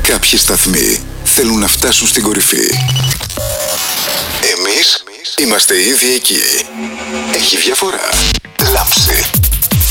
Κάποιοι σταθμοί θέλουν να φτάσουν στην κορυφή. Εμείς είμαστε ήδη εκεί. Έχει διαφορά. Λάμψη.